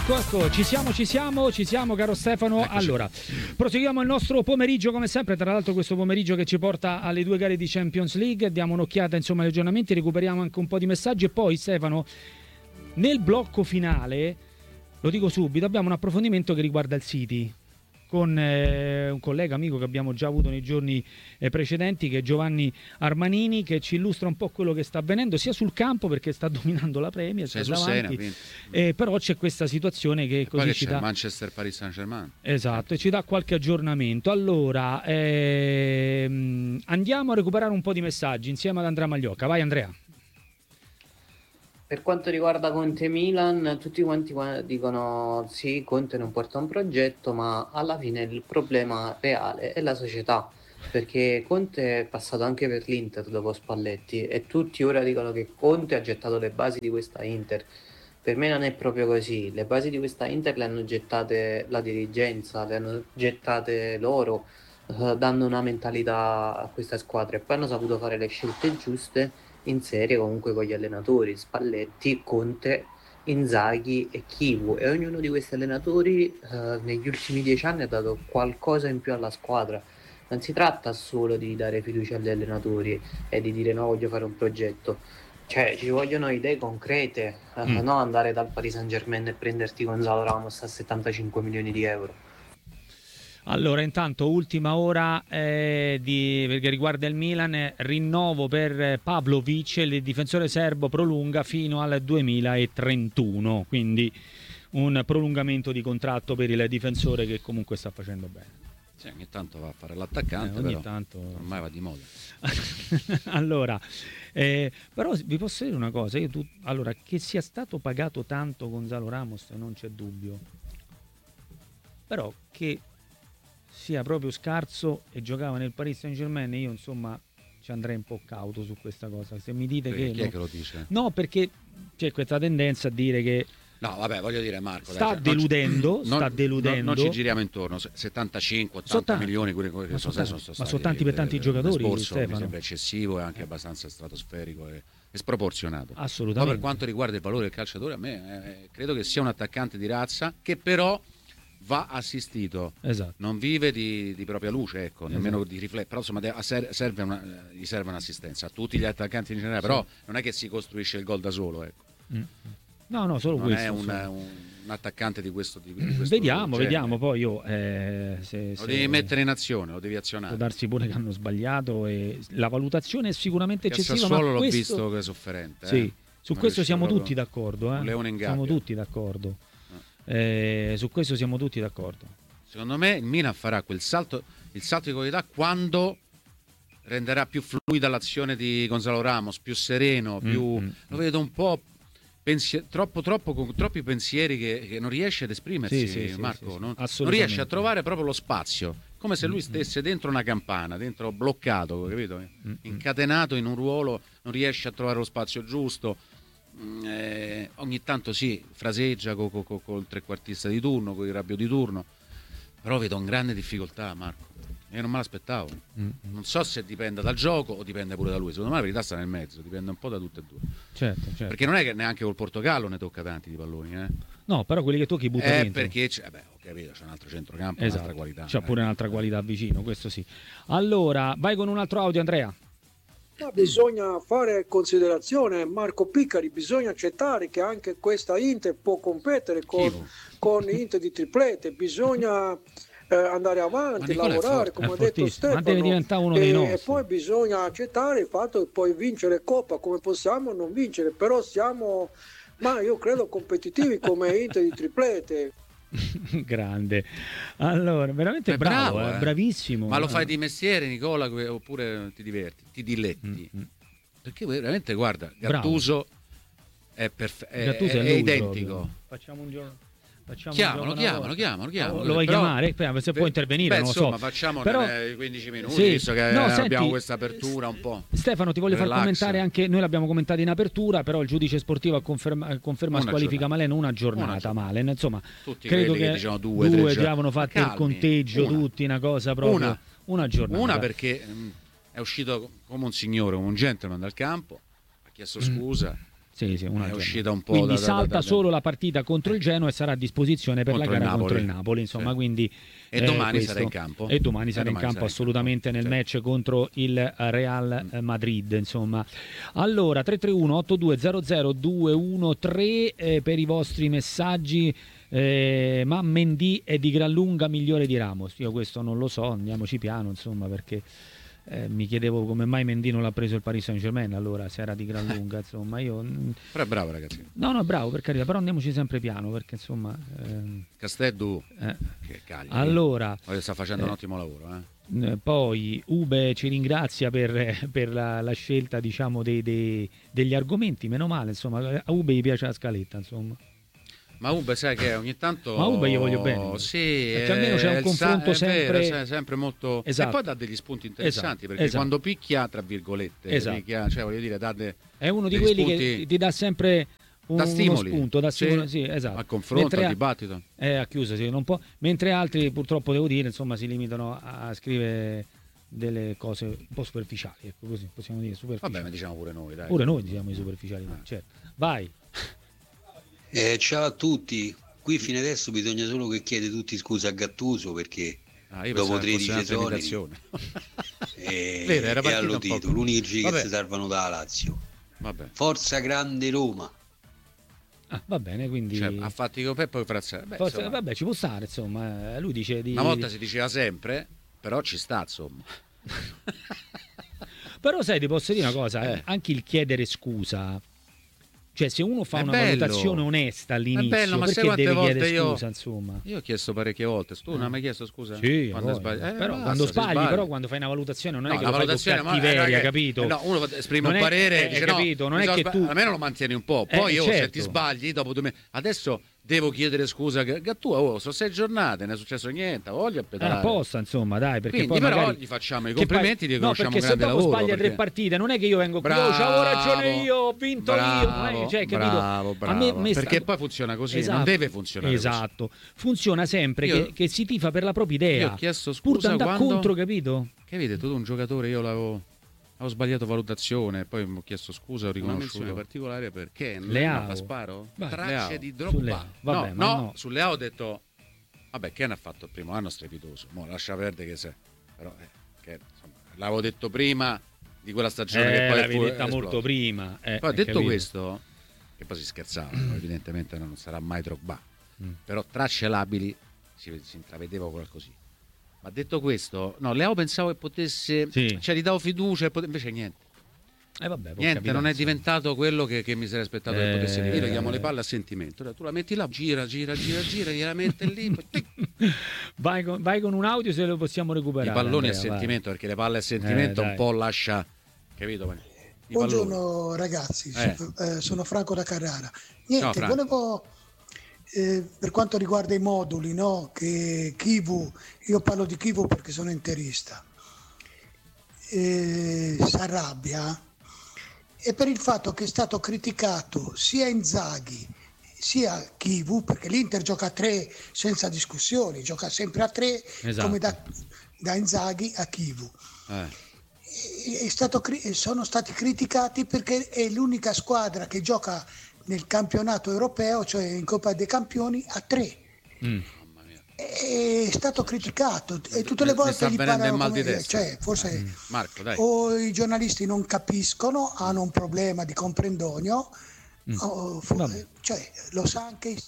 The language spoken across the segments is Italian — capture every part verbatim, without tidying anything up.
Ecco, ecco, ci siamo, ci siamo, ci siamo, caro Stefano. Eccoci. Allora, proseguiamo il nostro pomeriggio come sempre, tra l'altro questo pomeriggio che ci porta alle due gare di Champions League, diamo un'occhiata insomma agli aggiornamenti, recuperiamo anche un po' di messaggi e poi Stefano, nel blocco finale, lo dico subito, abbiamo un approfondimento che riguarda il City con eh, un collega amico che abbiamo già avuto nei giorni eh, precedenti, che è Giovanni Armanini, che ci illustra un po' quello che sta avvenendo sia sul campo, perché sta dominando la Premier, sta davanti, eh, però c'è questa situazione che e così poi ci c'è dà Manchester Paris Saint-Germain. Esatto, e ci dà qualche aggiornamento. Allora, ehm, andiamo a recuperare un po' di messaggi insieme ad Andrea Magliocca. Vai Andrea. Per quanto riguarda Conte Milan, tutti quanti dicono sì, Conte non porta un progetto, ma alla fine il problema reale è la società, perché Conte è passato anche per l'Inter dopo Spalletti e tutti ora dicono che Conte ha gettato le basi di questa Inter. Per me non è proprio così, le basi di questa Inter le hanno gettate la dirigenza, le hanno gettate loro, eh, dando una mentalità a questa squadra e poi hanno saputo fare le scelte giuste in serie comunque con gli allenatori Spalletti, Conte, Inzaghi e Chivu, e ognuno di questi allenatori eh, negli ultimi dieci anni ha dato qualcosa in più alla squadra. Non si tratta solo di dare fiducia agli allenatori e di dire no, voglio fare un progetto, cioè ci vogliono idee concrete, eh, Mm. no andare dal Paris Saint-Germain e prenderti Gonzalo Ramos a settantacinque milioni di euro. Allora, intanto, ultima ora eh, di, perché riguarda il Milan, eh, rinnovo per Pavlovic, il difensore serbo prolunga fino al duemilatrentuno, quindi un prolungamento di contratto per il difensore che comunque sta facendo bene. Sì, ogni tanto va a fare l'attaccante, Eh, ogni però tanto... ormai va di moda. Allora, eh, però vi posso dire una cosa, io tu, allora, che sia stato pagato tanto Gonzalo Ramos non c'è dubbio, però che sia proprio scarso e giocava nel Paris Saint-Germain, io insomma ci andrei un po' cauto su questa cosa. Se mi dite Perché che chi no, è che lo dice? No, perché c'è questa tendenza a dire che No, vabbè, voglio dire Marco, sta dai, deludendo, non, sta deludendo. Non, non ci giriamo intorno, settantacinque ottanta milioni, quelli che sono, sono, sono, sono, sono ma sono tanti per tanti giocatori, mi Stefano. sembra eccessivo e anche abbastanza stratosferico e, e sproporzionato. Assolutamente. Poi per quanto riguarda il valore del calciatore, a me eh, credo che sia un attaccante di razza che però va assistito, esatto. Non vive di, di propria luce, ecco, esatto. Nemmeno di riflesso, però insomma deve, serve una, gli serve un'assistenza a tutti gli attaccanti in generale, sì. Però non è che si costruisce il gol da solo, ecco. Mm. No, no, solo non questo. È un, un, un attaccante di questo tipo. Di questo vediamo, genere. vediamo poi io. Eh, se, lo se, devi mettere in azione, lo devi azionare. Può darsi pure che hanno sbagliato e la valutazione è sicuramente che eccessiva. Sassuolo ma l'ho questo... visto che è sofferente. Sì, eh? su non questo siamo proprio... tutti d'accordo. Eh? Leone in gabbia. Siamo tutti d'accordo. Eh, su questo siamo tutti d'accordo. Secondo me il Milan farà quel salto, il salto di qualità quando renderà più fluida l'azione di Gonzalo Ramos, più sereno, più mm-hmm. lo vedo un po' pensier- troppo troppo con troppi pensieri che, che non riesce ad esprimersi, sì, sì, Marco, sì, sì, non, non riesce a trovare proprio lo spazio, come se lui stesse dentro una campana, dentro bloccato, capito? Mm-hmm. Incatenato in un ruolo, non riesce a trovare lo spazio giusto. Eh, ogni tanto sì, fraseggia col co, co, co trequartista di turno, con il Rabiot di turno, però vedo un grande difficoltà, Marco. Io non me l'aspettavo. Mm-hmm. Non so se dipende dal gioco o dipende pure da lui. Secondo me la verità sta nel mezzo, dipende un po' da tutte e due. Certo, certo. Perché non è che neanche col Portogallo ne tocca tanti di palloni, eh? No, però quelli che tocchi butti eh, dentro. Perché c'è, beh, ho capito, c'è un altro centrocampo, esatto. Un'altra qualità. C'è pure un'altra qualità vicino, questo sì. Allora, vai con un altro audio, Andrea. Ma bisogna fare considerazione, Marco Piccari, bisogna accettare che anche questa Inter può competere con, con Inter di triplete, bisogna eh, andare avanti, lavorare, come ha detto Stefano, ma deve diventare uno dei e, nostri. E poi bisogna accettare il fatto che puoi vincere Coppa, come possiamo non vincere, però siamo, ma io credo, competitivi come Inter di triplete. Grande, allora veramente bravo, bravo eh, eh. bravissimo. Ma lo fai di mestiere, Nicola, oppure ti diverti, ti diletti? Mm-hmm. Perché veramente, guarda, Gattuso è, perfe- è, Gattuso è, è identico. Proprio. Facciamo un giorno. Facciamo chiamalo, un chiamalo, chiamalo, chiamalo. Oh, lo vuoi però, chiamare? Se può intervenire, beh, non lo insomma, so. facciamo però, quindici minuti, sì. visto che no, abbiamo senti, questa apertura un po'. Stefano, ti voglio relax. far commentare anche, noi l'abbiamo commentato in apertura, però il giudice sportivo conferma, conferma squalifica Malen una giornata, una giornata. Malen, insomma, tutti credo che, che diciamo due, due tre avevano fatto il conteggio, una. tutti, una cosa proprio, una, una giornata. Una perché mh, è uscito come un signore, come un gentleman dal campo, ha chiesto scusa, mm. Sì, sì, una è Genoa. uscita un po'. Quindi da, da, salta da, da, solo la partita contro il Genoa e sarà a disposizione per contro la gara il contro il Napoli. Insomma, sì. quindi e eh, domani questo. sarà in campo. E domani sarà e in domani campo sarà assolutamente in campo. nel Certo. match contro il Real Madrid. Insomma, allora tre tre uno otto due zero zero due uno tre eh, per i vostri messaggi. Eh, ma Mendy è di gran lunga migliore di Ramos. Io questo non lo so, andiamoci piano, insomma, perché eh, mi chiedevo come mai Mendy non l'ha preso il Paris Saint-Germain, allora se era di gran lunga, insomma, io però è bravo, ragazzi. No, no, bravo, per carità, però andiamoci sempre piano, perché insomma ehm... Castello eh. che cagli. Allora sta facendo eh, un ottimo lavoro, eh. eh, poi Ube ci ringrazia per, per la, la scelta, diciamo, dei, dei, degli argomenti, meno male, insomma, a Ube gli piace la scaletta, insomma. Ma Ube sai che ogni tanto ma Ube gli voglio bene, sì, perché almeno c'è un confronto sa- sempre vero, sempre molto esatto. E poi dà degli spunti interessanti, esatto. perché esatto. quando picchia, tra virgolette, esatto. picchia, cioè voglio dire, dà de, è uno di quelli quelli che ti dà sempre un, da stimoli, uno spunto, da stimoli, sì, sì, esatto. al confronto, mentre al dibattito. È a chiusa, sì, non può, mentre altri purtroppo devo dire, insomma, si limitano a scrivere delle cose un po' superficiali, ecco, così possiamo dire superficiali. Vabbè, ma diciamo pure noi, dai. Pure noi diciamo i superficiali, ah. certo. Vai. Eh, ciao a tutti. Qui fino adesso bisogna solo che chiede tutti scusa a Gattuso perché ah, dopo tredici esoneri e, e all'udito l'unici che si salvano dalla Lazio. Vabbè. Forza grande Roma. Ah, va bene, quindi cioè, ha fatto i Peppo e Frazzella. Forza... vabbè, ci può stare, insomma, lui dice di... una volta si diceva sempre, però ci sta, insomma. Però sai, ti posso dire una cosa, eh. anche il chiedere scusa, cioè se uno fa è una bello. valutazione onesta all'inizio, è bello, ma perché sai deve chiedere io, scusa, insomma. Io ho chiesto parecchie volte, tu non hai mai chiesto scusa? Sì, quando sbagli. Eh, però basta, quando sbagli, sbagli, però quando fai una valutazione non no, è che la lo valutazione, fai con cattiveria, che, capito? No, uno esprime non un è, parere, eh, dice capito, no, non è che tu almeno lo mantieni un po', poi eh, io certo. se ti sbagli dopo due mesi, adesso devo chiedere scusa che Gattuso, oh, sono sei giornate, non è successo niente, voglio a pedalare. È apposta, insomma, dai, perché quindi poi però magari... gli facciamo i complimenti, poi... gli riconosciamo no, un grande lavoro. lavoro. Se dopo sbaglia perché... tre partite, non è che io vengo qui, bravo, oh, c'avevo ragione io, ho vinto bravo, io, non è, cioè, capito? bravo, bravo. A me, me perché sta... poi funziona così, esatto. non deve funzionare esatto. così. Funziona sempre io... che, che si tifa per la propria idea. Io ho chiesto pur scusa d'andare quando... contro, capito? Capite, tu un giocatore, io l'avevo... Ho sbagliato valutazione, poi mi ho chiesto scusa, ho riconosciuto. Una menzione particolare perché Leao. Sparo? Vai. Tracce Leao. di Drogba. Vabbè, no, ma no, no, su Leao ho detto vabbè, Ken ha fatto il primo anno strepitoso. Mo lascia perdere che se però eh, che, insomma, l'avevo detto prima di quella stagione eh, che poi l'avevi fu, detta molto prima. Eh, poi detto capito. questo, che poi si scherzava, evidentemente non sarà mai Drogba. Mm. Però tracce labili si, si intravedeva qualcosina. Ma detto questo, no, Leao pensavo che potesse, sì. cioè gli davo fiducia, pote... invece niente. Eh vabbè, niente, capire, non è insomma. diventato quello che, che mi sarei aspettato eh, che potesse dire. Io le chiamo le palle a sentimento. Tu la metti là, gira, gira, gira, gira, gliela metti lì. Poi... vai, con, vai con un audio se lo possiamo recuperare. I palloni Andrea, a sentimento, vai. perché le palle a sentimento eh, un po' lascia, capito? I Buongiorno palloni. ragazzi, eh. sono, eh, sono Franco da Carrara. Niente, no, Franco. volevo eh, per quanto riguarda i moduli, no? Che Kivu, io parlo di Kivu perché sono interista, eh, si arrabbia e per il fatto che è stato criticato sia Inzaghi sia Kivu, perché l'Inter gioca a tre senza discussioni, gioca sempre a tre, esatto. come da, da Inzaghi a Kivu. Eh. È stato, sono stati criticati perché è l'unica squadra che gioca nel campionato europeo, cioè in Coppa dei Campioni, a tre. Mm. È stato criticato e tutte le volte gli parlano come, cioè, forse mm. Marco, dai. O i giornalisti non capiscono, hanno un problema di comprendonio, mm. o, cioè, lo sa anche i...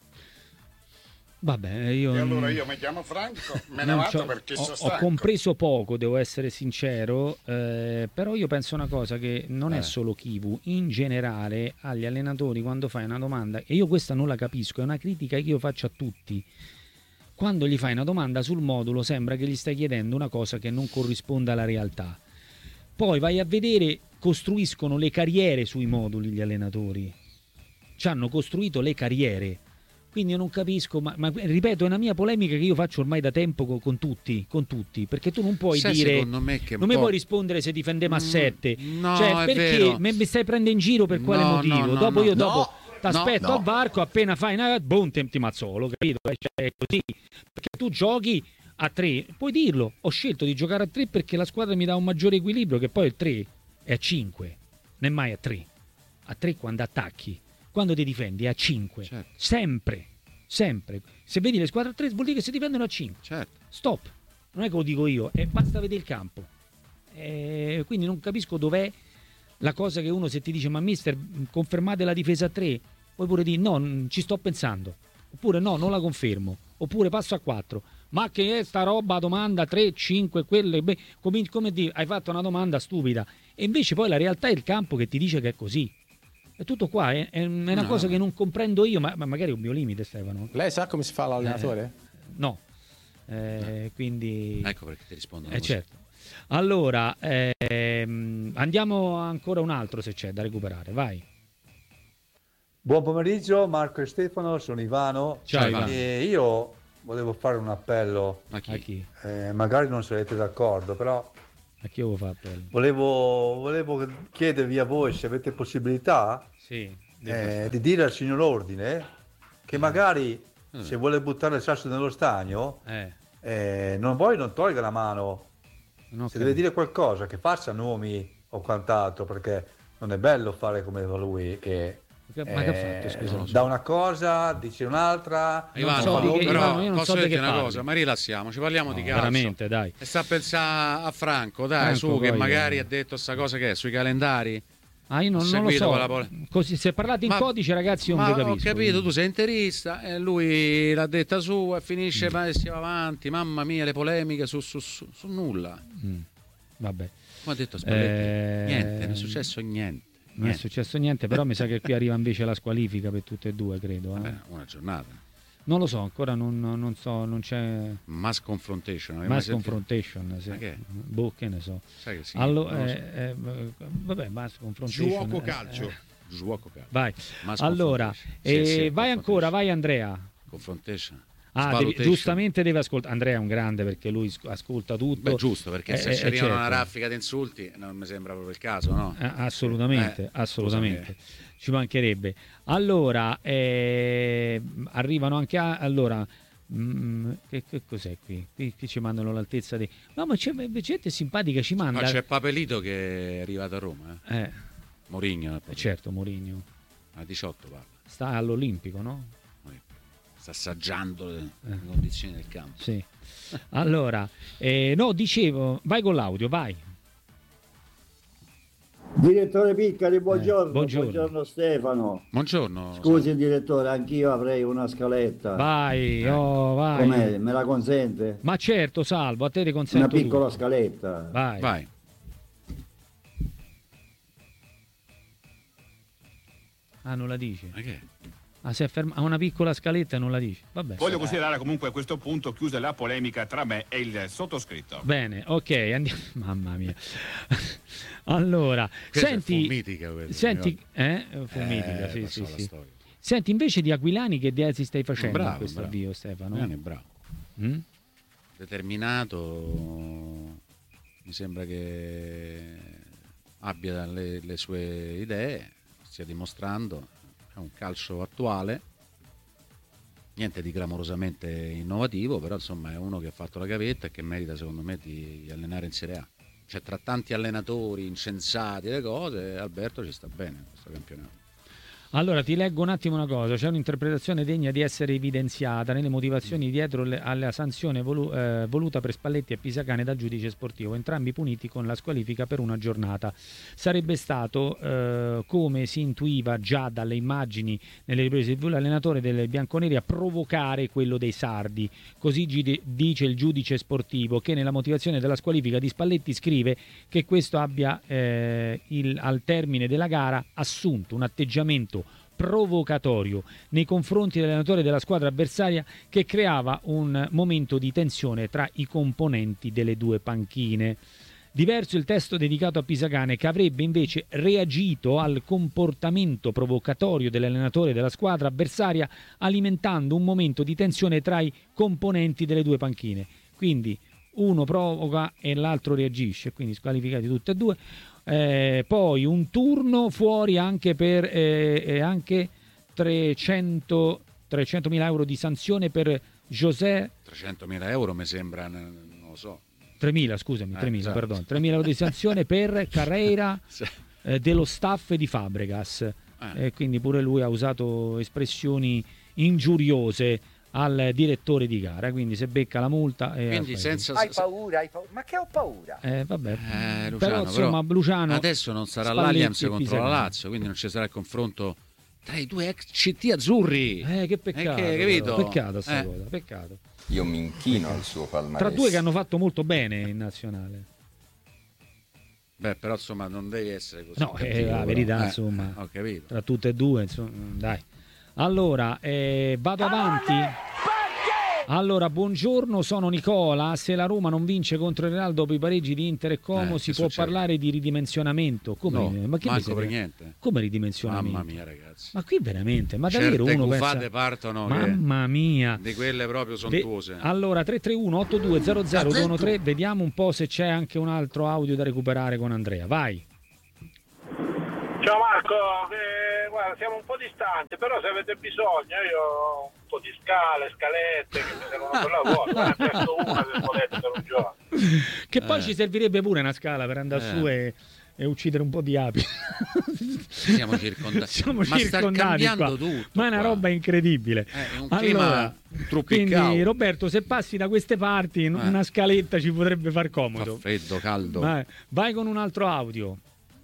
Vabbè, io e allora io mi chiamo Franco, me ne vado perché ho, sono stanco. Ho compreso poco, devo essere sincero, eh, però io penso una cosa, che non eh. è solo Kivu, in generale agli allenatori quando fai una domanda, e io questa non la capisco, è una critica che io faccio a tutti, quando gli fai una domanda sul modulo sembra che gli stai chiedendo una cosa che non corrisponde alla realtà. Poi vai a vedere, costruiscono le carriere sui moduli gli allenatori, ci hanno costruito le carriere. Quindi io non capisco, ma, ma ripeto, è una mia polemica che io faccio ormai da tempo con, con tutti, con tutti, perché tu non puoi Sai, dire, me che non mi puoi rispondere se difendiamo a sette, mm, no, cioè perché mi stai prendendo in giro per quale no, motivo? No, no, dopo no, io no, dopo ti aspetto no, al varco, appena fai una boom, ti, ti mazzolo, capito? Cioè, è così, perché tu giochi a tre, puoi dirlo, ho scelto di giocare a tre perché la squadra mi dà un maggiore equilibrio, che poi il tre è a cinque, non è mai a tre. a tre quando attacchi, quando ti difendi a cinque, certo. sempre, sempre. Se vedi le squadre a tre vuol dire che si difendono a cinque. Certo. Stop, non è che lo dico io, eh, basta vedere il campo. Eh, quindi non capisco dov'è la cosa che uno se ti dice ma mister confermate la difesa a tre, puoi pure dire no, ci sto pensando, oppure no, non la confermo, oppure passo a quattro. Ma che è sta roba, domanda tre, cinque, quelle, beh, come, come dire, hai fatto una domanda stupida. E invece poi la realtà è il campo che ti dice che è così. È tutto qua, è, è una no. cosa che non comprendo io, ma, ma magari è un mio limite, Stefano. Lei sa come si fa l'allenatore? Eh, no. Eh, quindi... Ecco perché ti rispondo. Eh, certo. Allora, ehm, andiamo ancora un altro se c'è da recuperare, vai. Buon pomeriggio, Marco e Stefano, sono Ivano. Ciao Ivano. E io volevo fare un appello. A chi? A chi? Eh, magari non sarete d'accordo, però A chi avevo fatto appello? volevo, volevo chiedervi a voi se avete possibilità Sì, eh, di dire al signor Ordine che magari Eh. se vuole buttare il sasso nello stagno, eh, eh, non vuoi non tolga la mano. non ho Se deve capito. dire qualcosa, che faccia nomi o quant'altro, perché non è bello fare come lui che Ma che ha eh, fatto, scusa? da una cosa dice un'altra. Ivano, so di che- però Ivano, io non posso so di dirti che una parli. cosa, ma rilassiamoci, parliamo No, di calcio. veramente, dai. E sta a pensare a Franco, dai, Franco, su, che poi, magari eh. ha detto sta cosa che è, sui calendari. Ah, io non, Ho non lo seguito so. quella pole- Così, se parlate in Ma- codice, ragazzi, io non Ma vi ho capisco. capito, tu sei interista e lui l'ha detta su e finisce, ma si va avanti, mamma mia, le polemiche su, su, su, su nulla. Mm, vabbè, Come ha detto Spalletti, Eh, niente, non è successo niente. non è niente. successo niente, però mi sa che qui arriva invece la squalifica per tutte e due, credo. eh. Vabbè, una giornata. Non lo so, ancora non, non so, non c'è Mass confrontation. hai mai mass sentito? confrontation. Sì. Ma che è? Boh, che ne so. Sai che sì, Allo- non lo so. eh, eh, vabbè, mass confrontation. Gioco eh, calcio. eh. Gioco, calcio. Vai. Mass Allora, confrontation. eh, Sì, sì, vai confrontation. ancora, vai Andrea. Confrontation. Ah, devi- Svalutation. giustamente deve ascoltare. Andrea è un grande perché lui sc- ascolta tutto. Beh, giusto, perché Eh, se eh, ci arriva certo. una raffica di insulti non mi sembra proprio il caso, no? Eh, assolutamente, Eh, assolutamente. scusami. Ci mancherebbe. Allora, eh, arrivano anche a, allora mm, che, che cos'è qui? qui? Qui ci mandano l'altezza di no, ma c'è gente simpatica, ci manda Ma c'è Papelito che è arrivato a Roma, eh? eh, Mourinho, eh, certo, Mourinho a diciotto parla. sta all'Olimpico, no? Sta assaggiando le, le Eh. condizioni del campo. Sì. Allora, eh, no, dicevo, vai con l'audio, vai. Direttore Piccari, buongiorno. Eh, buongiorno. buongiorno Stefano. Buongiorno. Scusi direttore, anch'io avrei una scaletta. Vai, oh, vai. Com'è? Me la consente? Ma certo, Salvo, a te ti consento Una piccola tutto. scaletta. Vai. Vai. Ah, non la dici? Ma che? Ah, si è ferma- ha una piccola scaletta e non la dici. Vabbè. Voglio considerare comunque a questo punto chiusa la polemica tra me e il sottoscritto. Bene, ok, andiamo. Mamma mia. Allora, Questa senti, fu mitica quella, senti, eh? Fu Eh, mitica, sì, lo sì, so la sì. storia. Senti, invece di Aquilani che idea ti stai facendo Bravo, a questo bravo. avvio, Stefano? Non è bravo. Mm? Determinato, mi sembra che abbia le, le sue idee, stia dimostrando, è un calcio attuale, niente di clamorosamente innovativo, però insomma è uno che ha fatto la gavetta e che merita secondo me di, di allenare in Serie A. Cioè tra tanti allenatori incensati e le cose, Alberto ci sta bene in questo campionato. Allora ti leggo un attimo una cosa, c'è un'interpretazione degna di essere evidenziata nelle motivazioni dietro le, alla sanzione volu- eh, voluta per Spalletti e Pisacane dal giudice sportivo, entrambi puniti con la squalifica per una giornata. Sarebbe stato, eh, come si intuiva già dalle immagini nelle riprese tivù, l'allenatore delle bianconeri a provocare quello dei sardi, così gi- dice il giudice sportivo, che nella motivazione della squalifica di Spalletti scrive che questo abbia eh, il, al termine della gara assunto un atteggiamento provocatorio nei confronti dell'allenatore della squadra avversaria che creava un momento di tensione tra i componenti delle due panchine. Diverso il testo dedicato a Pisacane, che avrebbe invece reagito al comportamento provocatorio dell'allenatore della squadra avversaria, alimentando un momento di tensione tra i componenti delle due panchine. Quindi uno provoca e l'altro reagisce, quindi squalificati tutti e due. Eh, poi un turno fuori anche per eh, anche trecento trecentomila euro di sanzione per José. trecentomila euro mi sembra, non lo so. tremila, scusami, Eh, tremila, esatto. perdono. tremila euro di sanzione per Carreira. Sì. eh, dello staff di Fabregas, eh. e quindi pure lui ha usato espressioni ingiuriose al direttore di gara, quindi se becca la multa e quindi senza... hai paura, hai paura, ma che ho paura? Eh, vabbè. Eh, Luciano, però insomma però Luciano adesso non sarà l'Allianz contro la Lazio, quindi non ci sarà il confronto tra i due ex C T azzurri. Eh, che peccato, eh, che, capito? Peccato sta eh. cosa, peccato. Io mi inchino al suo palmarès. Tra due che hanno fatto molto bene in nazionale. Beh, però insomma non devi essere così. No, è la verità, eh, insomma. Ho capito. Tra tutte e due, insomma, dai. Allora, eh, vado avanti. Allora, buongiorno, sono Nicola. Se la Roma non vince contro il Real dopo i pareggi di Inter e Como, eh, si può succede? parlare di ridimensionamento? Come, no, ma che manco per niente. Come ridimensionamento? Mamma mia, ragazzi. Ma qui veramente, ma certe davvero uno gufate pensa... partono Mamma mia. di quelle proprio sontuose. De... Allora, tre tre uno otto due zero zero due uno tre, vediamo un po' se c'è anche un altro audio da recuperare con Andrea. Vai. Ciao Marco, eh, guarda, siamo un po' distanti, però se avete bisogno io ho un po' di scale, scalette che mi servono per lavoro, ne presto una se volete per un giorno. Che poi Eh. ci servirebbe pure una scala per andare Eh. su e, e uccidere un po' di api. Siamo circondati. Siamo Ma sta circondati cambiando qua. tutto. Ma è una qua. roba incredibile. Eh, è un Allora, clima tropicale. quindi Roberto, se passi da queste parti, Eh. una scaletta ci potrebbe far Fa comodo. freddo, caldo. Vai, vai con un altro audio.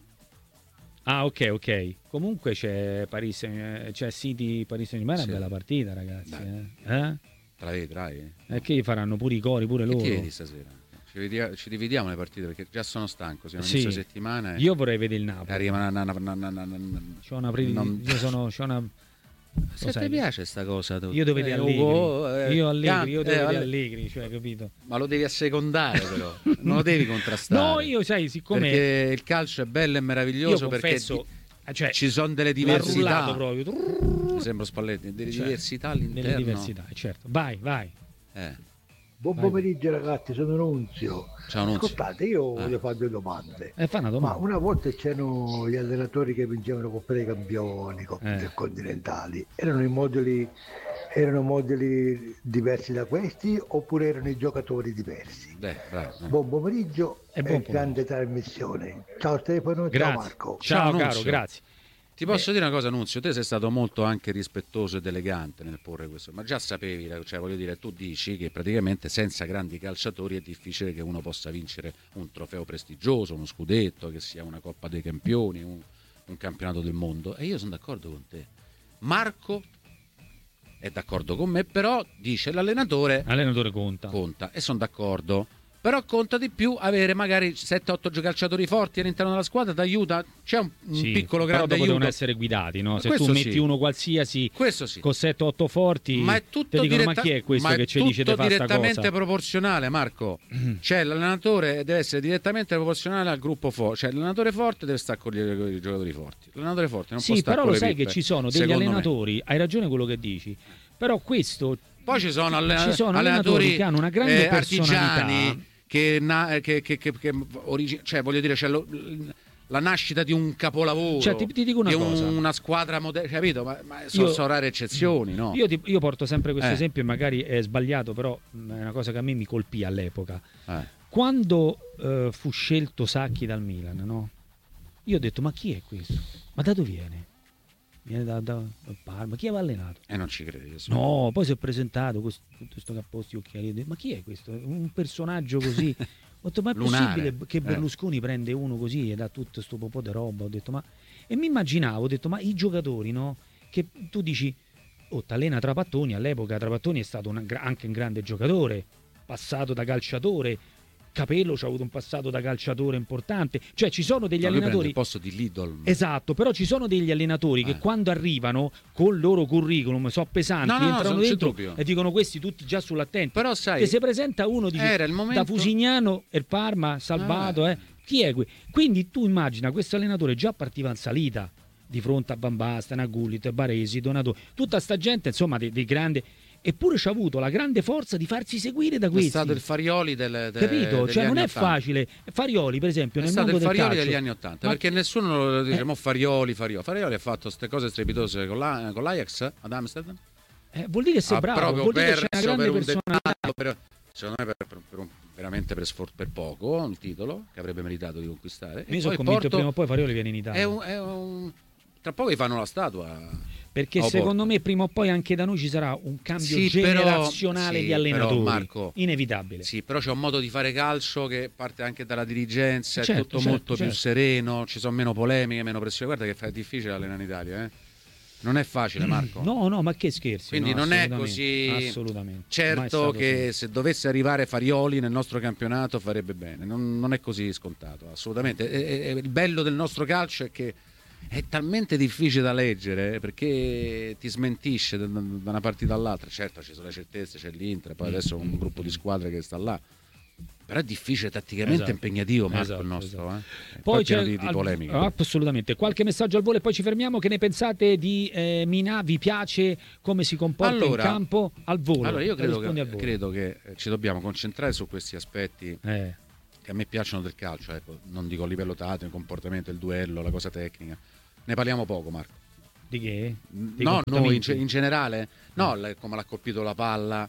Ah, ok, ok. Comunque c'è Paris, eh, c'è City Paris Saint-Germain, è Sì. una bella partita, ragazzi. Eh? Eh? Tra i trai. E che faranno pure i cori, pure Che loro. ti vedi stasera? Ci, vedi- ci dividiamo le partite perché già sono stanco. Siamo Sì. inizio settimana. E Io vorrei vedere il Napoli. arriva una, una, una, una, una, una- C'ho una pre- non- io sono c'ho una Se lo ti sai, piace sta cosa tu? io devo vedere Eh, Allegri. Ugo, eh, io Allegri, io eh, devo vedere vale- Allegri, cioè, capito? Ma lo devi assecondare però, non lo devi contrastare. No, io sai, siccome perché il calcio è bello e meraviglioso, io perché confesso, di- cioè, ci sono delle l'ha diversità. rullato proprio. Mi sembra Spalletti, delle Cioè, diversità all'interno. Delle diversità, certo. Vai, vai. Eh. Buon pomeriggio ragazzi, sono Nunzio. Ciao Nunzio. Ascoltate, io Eh. voglio fare due domande. Eh, fa una domanda. Ma una volta c'erano gli allenatori che vincevano Coppa dei Campioni, Coppe Eh. intercontinentali. Erano i moduli, erano moduli diversi da questi oppure erano i giocatori diversi? Beh, bravo. eh. Buon pomeriggio E e, buon grande trasmissione. Ciao Stefano, Grazie. ciao Marco. Ciao, Ciao, caro, Nunzio. grazie. Ti posso dire una cosa, Nunzio, te sei stato molto anche rispettoso ed elegante nel porre questo, ma già sapevi, cioè voglio dire, tu dici che praticamente senza grandi calciatori è difficile che uno possa vincere un trofeo prestigioso, uno scudetto, che sia una Coppa dei Campioni, un, un campionato del mondo, e io sono d'accordo con te. Marco è d'accordo con me, però dice l'allenatore Allenatore conta. conta, e sono d'accordo. Però conta di più avere magari sette otto calciatori forti all'interno della squadra, ti aiuta, c'è un, un Sì, piccolo però grande dopo aiuto. devono essere guidati, no? Se Questo tu metti sì. uno qualsiasi Questo sì. con sette otto forti, Ma è ti tutto, dicono, diretta- ma chi è questo ma è che ci dice di tutto fare sta direttamente cosa? proporzionale, Marco. Cioè l'allenatore deve essere direttamente proporzionale al gruppo forte, cioè l'allenatore forte deve stare con, gli, con i giocatori forti. L'allenatore forte non può Sì, stare però con lo le sai pippe, che ci sono degli secondo me. allenatori, hai ragione quello che dici, però questo Poi ci sono, allena- ci sono allenatori, allenatori che hanno una grande eh, personalità. artigiani che, na- che, che, che, che origi- cioè voglio dire c'è lo- la nascita di un capolavoro, Cioè, ti- ti dico una di cosa. una squadra moderna, capito? Ma, ma sono, Io- sono rare eccezioni, no? Io, ti- io porto sempre questo Eh. esempio e magari è sbagliato, però mh, è una cosa che a me mi colpì all'epoca. Eh. Quando eh, fu scelto Sacchi dal Milan, no? Io ho detto, ma chi è questo? Ma da dove viene? Viene da, da, da Parma, chi aveva allenato? E non ci credi. No, poi si è presentato con tutto questo capposto occhiali. Io ho detto, ma chi è questo? Un personaggio così. Ho detto, ma è Lunare. possibile che Eh. Berlusconi prende uno così e dà tutto questo po' di roba? Ho detto, ma... E mi immaginavo, ho detto, ma i giocatori, no? Che tu dici, oh, t'allena Trapattoni, all'epoca Trapattoni è stato una gra- anche un grande giocatore, passato da calciatore. Capello ci ha avuto un passato da calciatore importante, cioè ci sono degli No, lui prende allenatori il posto di Lidl. esatto, però ci sono degli allenatori che Eh. quando arrivano con il loro curriculum so pesanti, No, no, no, entrano non c'è dentro dubbio. e dicono questi tutti già sull'attenti. Però sai, e se presenta uno dice, era il momento- da Fusignano e il Parma salvato, eh. Chi è qui? Quindi tu immagina questo allenatore già partiva in salita di fronte a Van Basten, a Gullit, Baresi, Donato, tutta sta gente insomma dei, dei grandi, eppure ci ha avuto la grande forza di farsi seguire da è questi. stato il Farioli del, de- Capito? degli Cioè non anni è ottanta. facile. Farioli, per esempio, È nel stato mondo il del Farioli calcio, degli anni Ottanta, ma- perché nessuno lo dice, Eh. mo Farioli, Farioli. Farioli ha fatto queste cose strepitose con, la, con l'Ajax ad Amsterdam. Eh, vuol dire che sei ha bravo, proprio vuol dire che c'è una perso grande per un personalità. dettaglio, per, secondo me per, per, per un, veramente per, sfor- per poco, un titolo che avrebbe meritato di conquistare. Io sono convinto che prima o poi Farioli viene in Italia. È un, è un, tra poco gli fanno la statua. Perché oh, secondo porto. me prima o poi anche da noi ci sarà un cambio sì, generazionale però, sì, di allenatori, però, Marco, inevitabile. Sì, però c'è un modo di fare calcio che parte anche dalla dirigenza, certo, è tutto certo, molto certo. più sereno, ci sono meno polemiche, meno pressione. Guarda che è difficile allenare in Italia, eh? Non è facile, Marco. No, no, ma che scherzi. Quindi no, non è così. Assolutamente. Certo che così. Se dovesse arrivare Farioli nel nostro campionato farebbe bene. Non, non è così scontato, assolutamente. E, e, il bello del nostro calcio è che è talmente difficile da leggere perché ti smentisce da, da una partita all'altra. Certo, ci sono le certezze, c'è l'Inter, poi adesso un gruppo di squadre che sta là. Però è difficile, tatticamente esatto. impegnativo, Marco, esatto, il nostro. esatto. Eh. Poi, poi c'è di, di polemiche. Assolutamente. Qualche messaggio al volo e poi ci fermiamo. Che ne pensate di eh, Minà? Vi piace come si comporta allora, in campo? Al volo. Allora io credo che, volo. credo che ci dobbiamo concentrare su questi aspetti eh. che a me piacciono del calcio. Ecco. Non dico a livello tattico, il comportamento, il duello, la cosa tecnica. Ne parliamo poco, Marco. Di che? Di no, noi in, in generale, no, mm. come l'ha colpito la palla,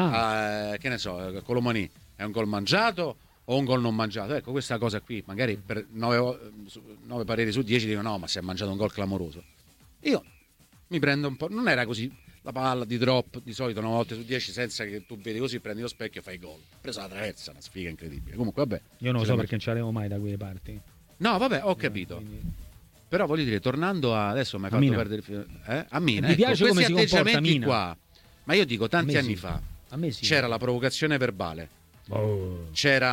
ah. eh, che ne so, Colomani è un gol mangiato o un gol non mangiato? Ecco, questa cosa qui, magari per nove, nove pareri su dieci dicono no, ma si è mangiato un gol clamoroso. Io mi prendo un po', non era così, la palla di drop di solito nove volte su dieci senza che tu vedi così, prendi lo specchio e fai gol. Presa la traversa, una sfiga incredibile. Comunque vabbè. Io non lo so perché non ci arrivo mai da quelle parti. No, vabbè, ho capito. No, quindi... Però voglio dire, tornando a adesso mi hai fatto Mina. perdere il eh? a Mina, mi ecco, piace come si comporta Mina. Qua. Ma io dico tanti anni sì. fa a me sì. c'era la provocazione verbale. Oh.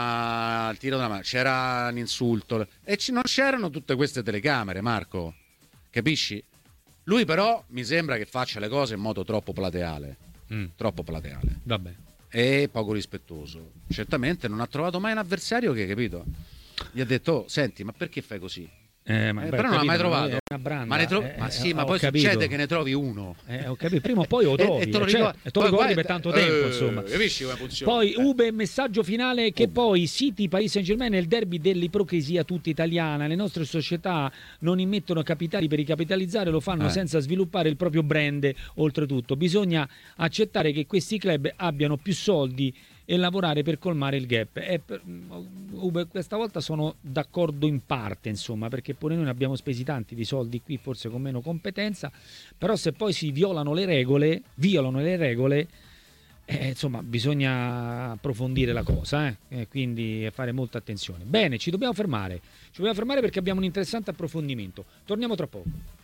C'era il tiro della mano, c'era l'insulto e c- non c'erano tutte queste telecamere, Marco. Capisci? Lui però mi sembra che faccia le cose in modo troppo plateale. Mm. Troppo plateale. Vabbè. E poco rispettoso. Certamente non ha trovato mai un avversario che, capito? Gli ha detto, oh, senti, ma perché fai così? Eh, ma eh, beh, però non l'ha mai trovato. Una branda, ma, ne tro- eh, ma sì, eh, ma poi capito. succede che ne trovi uno. Eh, ho capito. Prima o poi lo trovi. e, e te lo eh, cioè, ricordi, e te lo ricordi per tanto tempo, eh, insomma. Capisci come funziona? Poi eh. Ube, messaggio finale che Ube. Poi City, Paris Saint-Germain è il derby dell'ipocrisia tutta italiana. Le nostre società non immettono capitali per ricapitalizzare, lo fanno eh. senza sviluppare il proprio brand. Oltretutto, bisogna accettare che questi club abbiano più soldi e lavorare per colmare il gap. E per, Ube, questa volta sono d'accordo in parte, insomma, perché pure noi abbiamo spesi tanti di soldi qui, forse con meno competenza, però se poi si violano le regole, violano le regole, eh, insomma, bisogna approfondire la cosa, eh? E quindi fare molta attenzione. Bene, ci dobbiamo fermare, ci dobbiamo fermare perché abbiamo un interessante approfondimento. Torniamo tra poco.